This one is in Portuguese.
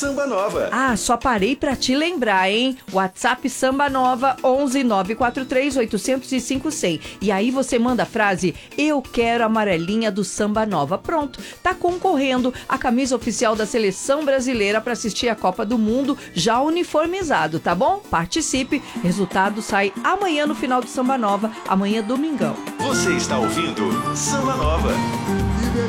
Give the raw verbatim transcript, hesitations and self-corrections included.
Samba Nova. Ah, só parei pra te lembrar, hein? WhatsApp Samba Nova onze nove quatro três oito zero cinco cem. E aí você manda a frase: eu quero a amarelinha do Samba Nova. Pronto, tá concorrendo a camisa oficial da Seleção Brasileira para assistir a Copa do Mundo já uniformizado, tá bom? Participe, resultado sai amanhã no final do Samba Nova, amanhã domingão. Você está ouvindo Samba Nova.